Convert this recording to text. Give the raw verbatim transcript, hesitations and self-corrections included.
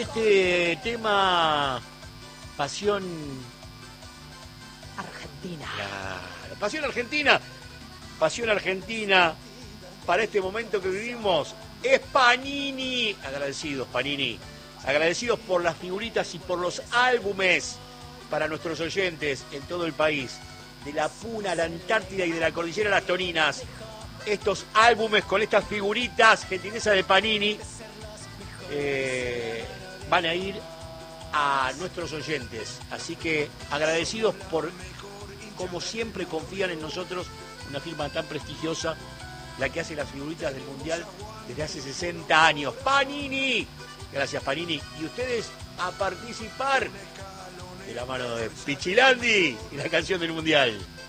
este tema, Pasión Argentina. Claro, Pasión Argentina, Pasión Argentina, para este momento que vivimos, es Panini. Agradecidos, Panini. Agradecidos por las figuritas y por los álbumes para nuestros oyentes en todo el país. De la Puna a la Antártida y de la Cordillera a las Toninas. Estos álbumes con estas figuritas, gentileza de Panini, eh, van a ir a nuestros oyentes. Así que agradecidos por, como siempre, confían en nosotros, una firma tan prestigiosa, la que hace las figuritas del Mundial desde hace sesenta años. Panini. Gracias, Panini. Y ustedes a participar de la mano de Pichilandi y la canción del Mundial.